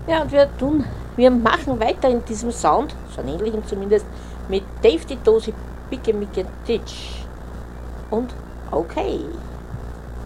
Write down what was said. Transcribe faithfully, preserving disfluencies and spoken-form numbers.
Ja, und wir tun, wir machen weiter in diesem Sound, so einen ähnlichen zumindest, mit Dave die Dosi Picke Micke Titch. Und okay.